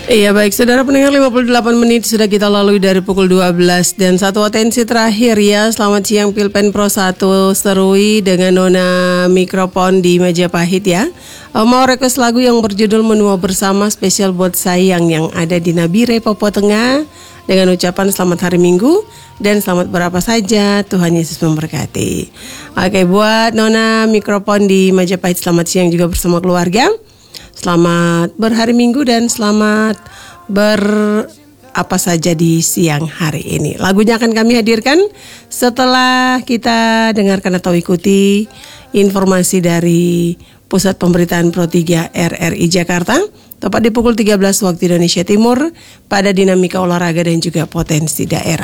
Iya baik, saudara pendengar 58 menit sudah kita lalui dari pukul 12 dan satu atensi terakhir ya. Selamat siang Pilpen Pro 1 Serui dengan Nona mikrofon di Majapahit ya. Mau request lagu yang berjudul Menua Bersama spesial buat sayang yang ada di Nabire, Papua Tengah dengan ucapan selamat hari Minggu dan selamat berapa saja, Tuhan Yesus memberkati. Oke, buat Nona mikrofon di Majapahit, selamat siang juga bersama keluarga. Selamat berhari Minggu dan selamat apa saja di siang hari ini. Lagunya akan kami hadirkan setelah kita dengarkan atau ikuti informasi dari Pusat Pemberitaan Pro 3 RRI Jakarta tepat di pukul 13 waktu Indonesia Timur pada dinamika olahraga dan juga potensi daerah.